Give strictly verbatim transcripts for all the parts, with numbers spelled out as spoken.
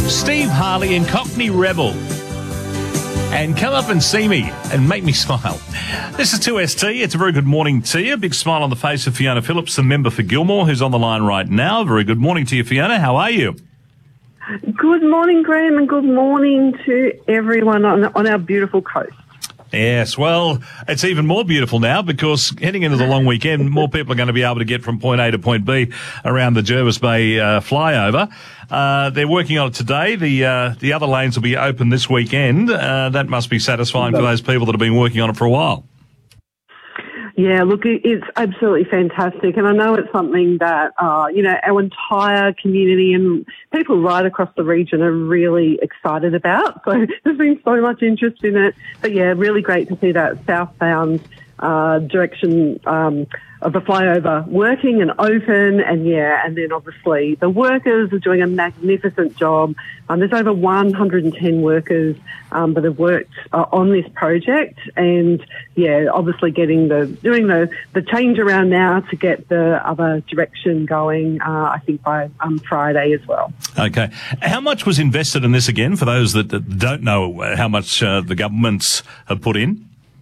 Steve Harley and Cockney Rebel. And come up and see me and make me smile. This is two S T. It's a very good morning to you. A big smile on the face of Fiona Phillips, the member for Gilmore, who's on the line right now. Very good morning to you, Fiona. How are you? Good morning, Graham, and good morning to everyone on, on our beautiful coast. Yes, well, it's even more beautiful now because heading into the long weekend, more people are going to be able to get from point A to point B around the Jervis Bay uh, flyover. Uh, they're working on it today. The uh, the other lanes will be open this weekend. Uh, that must be satisfying for those people that have been working on it for a while. Yeah, look, it's absolutely fantastic. And I know it's something that, uh, you know, our entire community and people right across the region are really excited about. So there's been so much interest in it. But, yeah, really great to see that southbound uh, direction um, of the flyover working and open. And, yeah, and then obviously the workers are doing a magnificent job. Um, there's over one hundred ten workers um, that have worked uh, on this project, and yeah, obviously getting the doing the the change around now to get the other direction going. Uh, I think by um, Friday as well. Okay, how much was invested in this again? For those that, that don't know how much uh, the governments have put in.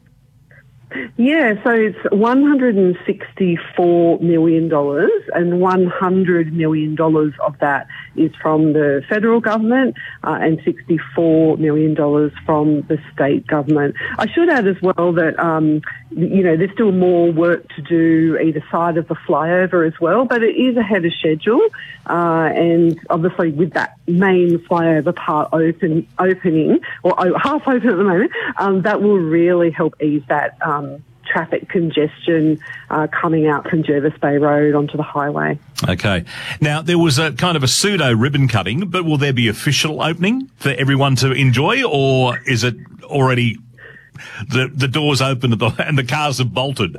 Yeah, so it's one hundred sixty-four million dollars, and one hundred million dollars of that is from the federal government uh, and sixty-four million dollars from the state government. I should add as well that, um, you know, there's still more work to do either side of the flyover as well, but it is ahead of schedule. Uh, and obviously with that main flyover part open, opening, or oh, half open at the moment, um, that will really help ease that um, traffic congestion uh, coming out from Jervis Bay Road onto the highway. Okay. Now, there was a kind of a pseudo ribbon cutting, but will there be official opening for everyone to enjoy, or is it already the the doors open and the, and the cars have bolted?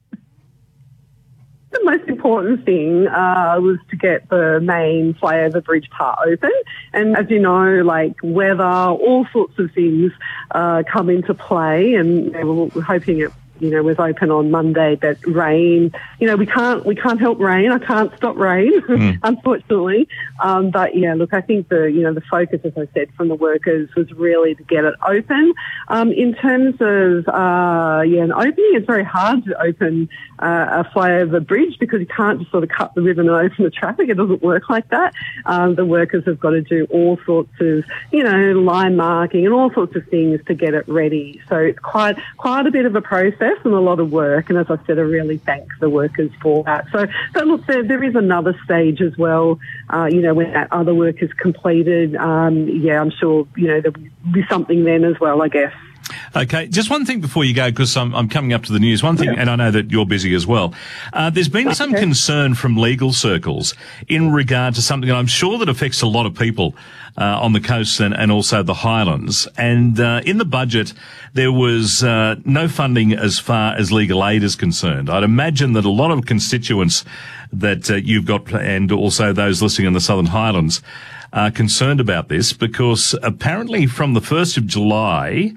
The most important thing uh, was to get the main flyover bridge part open. And as you know, like weather, all sorts of things uh, come into play, and you know, we're hoping it you know, was open on Monday, but rain, you know, we can't, we can't help rain. I can't stop rain, mm. unfortunately. Um, but yeah, look, I think the, you know, the focus, as I said, from the workers was really to get it open. Um, in terms of, uh, yeah, an opening, it's very hard to open uh, a flyover bridge because you can't just sort of cut the ribbon and open the traffic. It doesn't work like that. Um, the workers have got to do all sorts of, you know, line marking and all sorts of things to get it ready. So it's quite, quite a bit of a process and a lot of work, and as I said, I really thank the workers for that. So, but look, there, there is another stage as well, uh, you know, when that other work is completed. Um, yeah, I'm sure, you know, there'll be something then as well, I guess. Okay, just one thing before you go, because I'm, I'm coming up to the news. One thing, yeah. And I know that you're busy as well. Uh, there's been okay. some concern from legal circles in regard to something that I'm sure that affects a lot of people uh, on the coast and, and also the Highlands. And uh, in the budget, there was uh, no funding as far as legal aid is concerned. I'd imagine that a lot of constituents that uh, you've got, and also those listening in the Southern Highlands, are concerned about this because apparently from the first of July,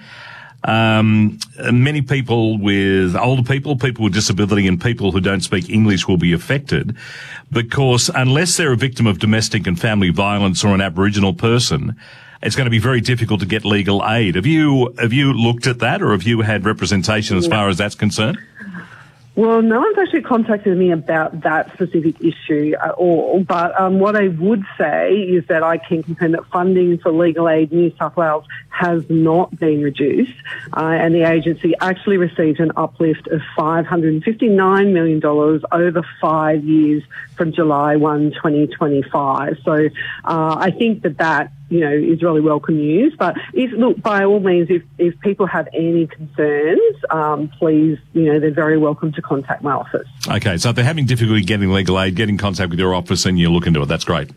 Um, many people with older people, people with disability and people who don't speak English will be affected because unless they're a victim of domestic and family violence or an Aboriginal person, it's going to be very difficult to get legal aid. Have you, have you looked at that or have you had representation as far as that's concerned? Well, no one's actually contacted me about that specific issue at all. But um, what I would say is that I can confirm that funding for Legal Aid New South Wales has not been reduced. Uh, and the agency actually received an uplift of five hundred fifty-nine million dollars over five years from July first, twenty twenty-five. So uh, I think that that you know, is really welcome news. But if, look, by all means, if, if people have any concerns, um, please, you know, they're very welcome to contact my office. Okay, so if they're having difficulty getting legal aid, get in contact with your office and you look into it. That's great.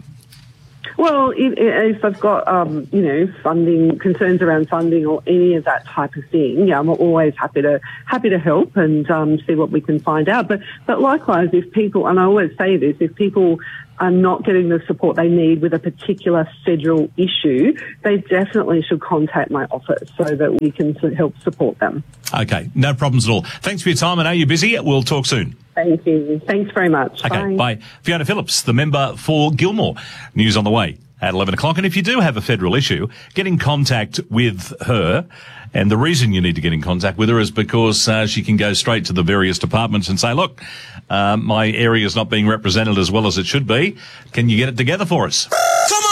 Well, if, if I've got, um, you know, funding, concerns around funding or any of that type of thing, yeah, I'm always happy to happy to help and um, see what we can find out. But, but likewise, if people, and I always say this, if people are not getting the support they need with a particular federal issue, they definitely should contact my office so that we can help support them. Okay, no problems at all. Thanks for your time. I know you're busy. We'll talk soon. Thank you. Thanks very much. Okay, bye. bye. Fiona Phillips, the member for Gilmore. News on the way. at eleven o'clock. And if you do have a federal issue, get in contact with her. And the reason you need to get in contact with her is because uh, she can go straight to the various departments and say, look, uh, my area is not being represented as well as it should be. Can you get it together for us? Come on!